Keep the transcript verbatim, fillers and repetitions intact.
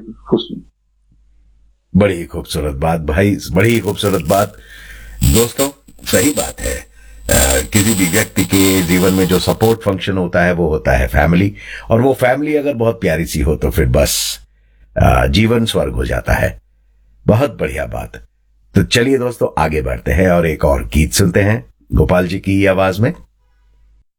खुश हूँ। बड़ी खूबसूरत बात भाई, बड़ी खूबसूरत बात। दोस्तों सही बात है, आ, किसी भी व्यक्ति के जीवन में जो सपोर्ट फंक्शन होता है वो होता है फैमिली, और वो फैमिली अगर बहुत प्यारी सी हो तो फिर बस आ, जीवन स्वर्ग हो जाता है। बहुत बढ़िया बात। तो चलिए दोस्तों आगे बढ़ते हैं और एक और गीत सुनते हैं गोपाल जी की आवाज में।